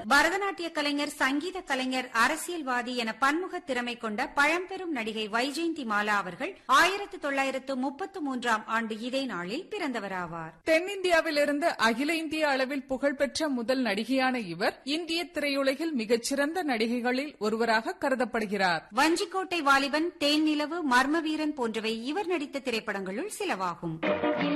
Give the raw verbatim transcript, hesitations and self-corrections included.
பரதநாட்டிய கலைஞர், சங்கீத கலைஞர், அரசியல்வாதி என பன்முக திறமை கொண்ட பழம்பெரும் நடிகை வைஜெயந்தி மாலா அவர்கள் ஆயிரத்து தொள்ளாயிரத்து முப்பத்து மூன்றாம் ஆண்டு இதே நாளில் பிறந்தவராவார். தென்னிந்தியாவிலிருந்து அகில இந்திய அளவில் புகழ்பெற்ற முதல் நடிகையான இவர் இந்திய திரையுலகில் மிகச்சிறந்த நடிகைகளில் ஒருவராக கருதப்படுகிறார். வஞ்சிக்கோட்டை வாலிபன், தேன் நிலவு, மர்மவீரன் போன்றவை இவர் நடித்த திரைப்படங்களுள் சிலவாகும்.